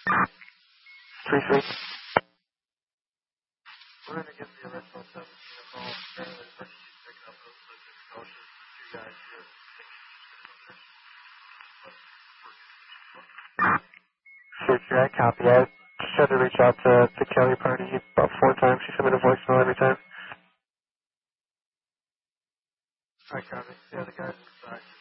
3-3. We're going to give the original 17 a call. Apparently the person she's picking up those discussions, the two guys here. Sure, I copy. I just tried to reach out to Kelly Party about 4 times. She sent me a voicemail every time. Alright, copy. Yeah, the guys inside.